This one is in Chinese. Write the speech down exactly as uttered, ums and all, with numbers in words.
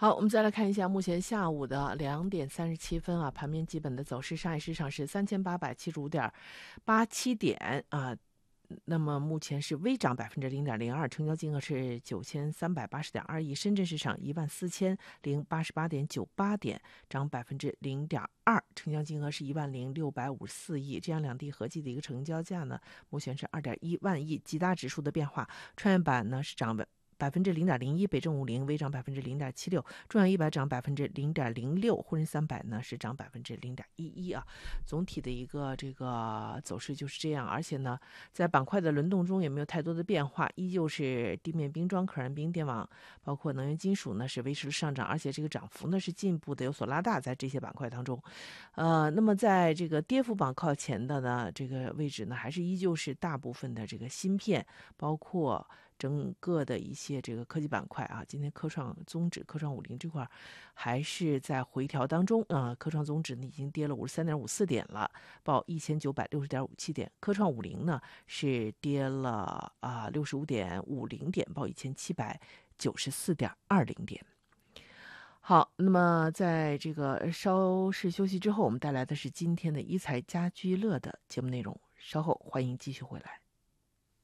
好，我们再来看一下目前下午的两点三十七分啊，盘面基本的走势，上海市场是三千八百七十五点八七点啊。那么目前是微涨百分之零点零二，成交金额是九千三百八十点二亿。深圳市场一万四千零八十八点九八点，涨百分之零点二，成交金额是一万零六百五十四亿。这样两地合计的一个成交价呢，目前是二点一万亿。几大指数的变化，创业板呢是涨百。百分之零点零一，北证五零微涨百分之零点七六，中央一百涨百分之零点零六，沪深三百呢是涨百分之零点一一啊。总体的一个这个走势就是这样，而且呢，在板块的轮动中也没有太多的变化，依旧是地面冰装、可燃冰、电网，包括能源金属呢是维持了上涨，而且这个涨幅呢是进一步的有所拉大，在这些板块当中。呃，那么在这个跌幅榜靠前的呢，这个位置呢，还是依旧是大部分的这个芯片，包括整个的一些这个科技板块啊。今天科创综指、科创五零这块还是在回调当中啊、呃。科创综指呢已经跌了五十三点五四点了，报一千九百六十点五七点；科创五零呢是跌了啊六十五点五零点，报一千七百九十四点二零点。好，那么在这个稍事休息之后，我们带来的是今天的一财家居乐的节目内容，稍后欢迎继续回来。